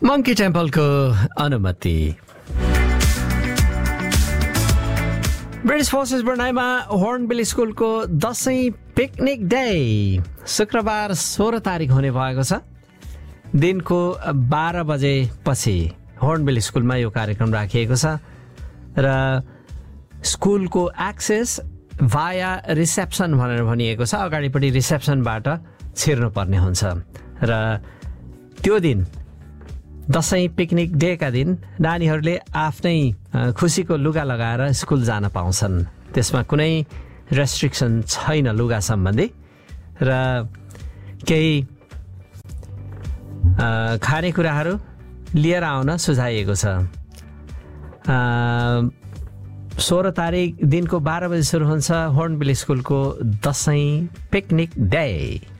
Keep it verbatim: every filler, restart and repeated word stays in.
Monkey टेम्पलको अनुमति। British forces ब्रुनाईमा hornbill स्कुलको Dashain picnic day शुक्रबार सोह्र तारिक हुने भएको छ। दिनको बाह्र बजे पछि हर्नबिल स्कुलमा यो कार्यक्रम राखिएको छ र स्कुलको एक्सेस भाया रिसेप्सन भनेर भनिएको छ। अगाडिपट्टि रिसेप्सनबाट छिर्नुपर्ने हुन्छ र त्यो दिन दसैँ पिकनिक डेका दिन नानीहरूले आफ्नै खुसीको लुगा लगाएर स्कुल जान पाउँछन्। त्यसमा कुनै रेस्ट्रिक्सन छैन लुगा सम्बन्धी र केही खानेकुराहरू लिएर आउन सुझाइएको छ। सोह्र तारिक दिनको बाह्र बजी सुरु हुन्छ हर्नबिल स्कुलको दसैँ पिकनिक डे।